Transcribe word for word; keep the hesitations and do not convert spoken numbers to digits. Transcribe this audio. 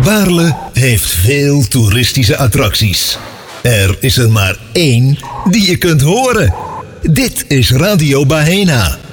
Baarle heeft veel toeristische attracties. Er is er maar één die je kunt horen. Dit is Radio Baena.